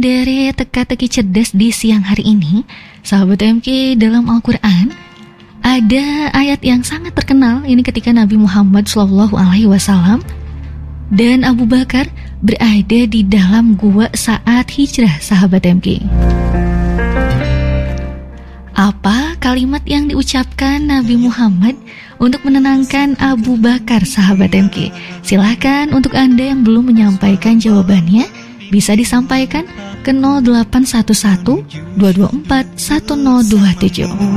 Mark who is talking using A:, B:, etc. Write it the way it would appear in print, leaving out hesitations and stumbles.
A: dari teka-teki cerdas di siang hari ini, sahabat MK, dalam Al-Quran ada ayat yang sangat terkenal. Ini ketika Nabi Muhammad SAW dan Abu Bakar berada di dalam gua saat hijrah, sahabat MK. Apa kalimat yang diucapkan Nabi Muhammad untuk menenangkan Abu Bakar, sahabat MK? Silahkan untuk Anda yang belum menyampaikan jawabannya, bisa disampaikan ke 0811 224 1027.